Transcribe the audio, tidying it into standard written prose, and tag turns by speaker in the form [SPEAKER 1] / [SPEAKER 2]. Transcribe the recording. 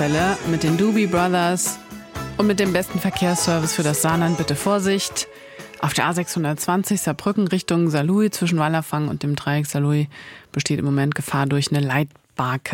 [SPEAKER 1] Mit den Doobie Brothers und mit dem besten Verkehrsservice für das Saarland bitte Vorsicht. Auf der A620 Saarbrücken Richtung Saarlouis zwischen Wallerfang und dem Dreieck Saarlouis besteht im Moment Gefahr durch eine Leitbarke.